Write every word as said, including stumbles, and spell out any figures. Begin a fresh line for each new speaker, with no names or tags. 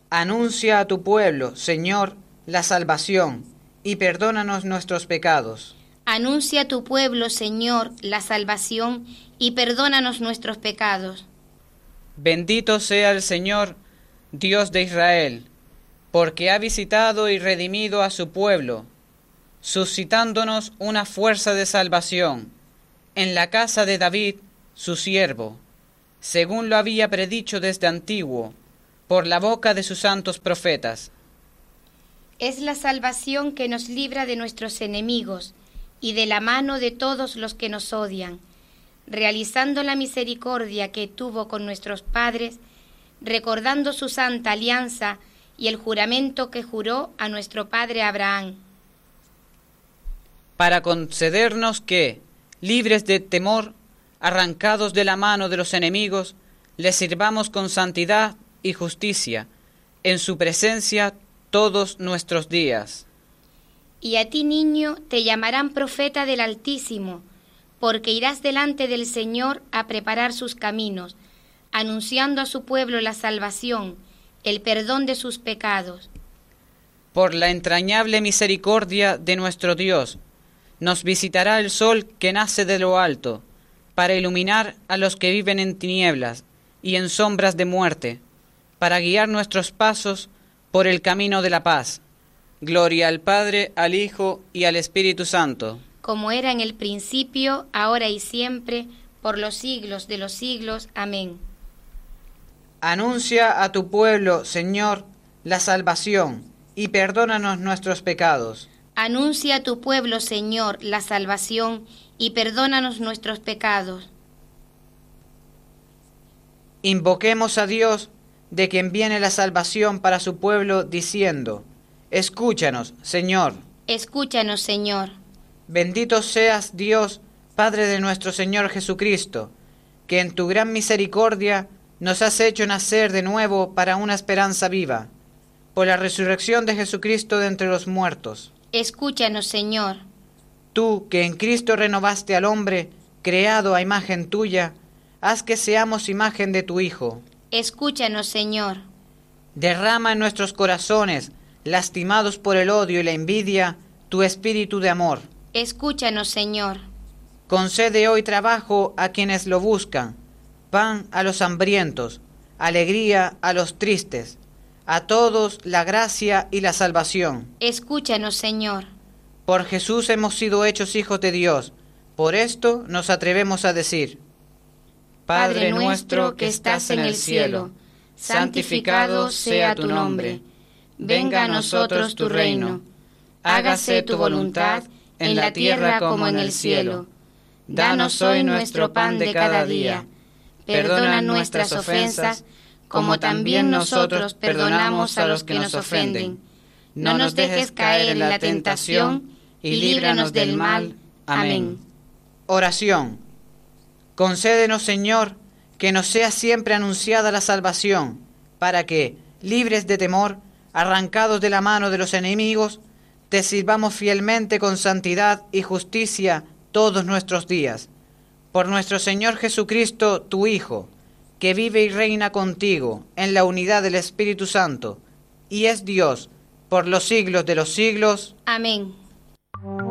Anuncia a tu pueblo, Señor, la salvación, y perdónanos nuestros pecados.
Anuncia a tu pueblo, Señor, la salvación, y perdónanos nuestros pecados.
Bendito sea el Señor, Dios de Israel, porque ha visitado y redimido a su pueblo, suscitándonos una fuerza de salvación en la casa de David, su siervo, según lo había predicho desde antiguo, por la boca de sus santos profetas.
Es la salvación que nos libra de nuestros enemigos y de la mano de todos los que nos odian, realizando la misericordia que tuvo con nuestros padres, recordando su santa alianza y el juramento que juró a nuestro padre Abraham.
Para concedernos que, libres de temor, arrancados de la mano de los enemigos, les sirvamos con santidad y justicia en su presencia todos nuestros días.
Y a ti, niño, te llamarán profeta del Altísimo, porque irás delante del Señor a preparar sus caminos, anunciando a su pueblo la salvación, el perdón de sus pecados.
Por la entrañable misericordia de nuestro Dios, nos visitará el sol que nace de lo alto, para iluminar a los que viven en tinieblas y en sombras de muerte, para guiar nuestros pasos por el camino de la paz. Gloria al Padre, al Hijo y al Espíritu Santo.
Como era en el principio, ahora y siempre, por los siglos de los siglos. Amén.
Anuncia a tu pueblo, Señor, la salvación, y perdónanos nuestros pecados.
Anuncia a tu pueblo, Señor, la salvación, y perdónanos nuestros pecados.
Invoquemos a Dios, de quien viene la salvación para su pueblo, diciendo: Escúchanos, Señor.
Escúchanos, Señor.
Bendito seas, Dios, Padre de nuestro Señor Jesucristo, que en tu gran misericordia nos has hecho nacer de nuevo para una esperanza viva, por la resurrección de Jesucristo de entre los muertos.
Escúchanos, Señor.
Tú, que en Cristo renovaste al hombre, creado a imagen tuya, haz que seamos imagen de tu Hijo.
Escúchanos, Señor.
Derrama en nuestros corazones, lastimados por el odio y la envidia, tu espíritu de amor.
Escúchanos, Señor.
Concede hoy trabajo a quienes lo buscan, pan a los hambrientos, alegría a los tristes, a todos la gracia y la salvación.
Escúchanos, Señor.
Por Jesús hemos sido hechos hijos de Dios, por esto nos atrevemos a decir:
Padre nuestro que estás en el cielo, santificado sea tu nombre. Venga a nosotros tu reino. Hágase tu voluntad en la tierra como en el cielo. Danos hoy nuestro pan de cada día. Perdona nuestras ofensas, como también nosotros perdonamos a los que nos ofenden. No nos dejes caer en la tentación, y líbranos del mal. Amén.
Oración. Concédenos, Señor, que nos sea siempre anunciada la salvación, para que, libres de temor, arrancados de la mano de los enemigos, te sirvamos fielmente con santidad y justicia todos nuestros días. Por nuestro Señor Jesucristo, tu Hijo, que vive y reina contigo en la unidad del Espíritu Santo, y es Dios por los siglos de los siglos.
Amén.